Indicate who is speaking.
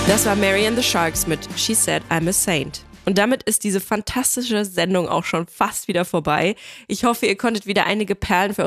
Speaker 1: Das war Mary and the Sharks mit She Said I'm a Saint. Und damit ist diese fantastische Sendung auch schon fast wieder vorbei. Ich hoffe, ihr konntet wieder einige Perlen für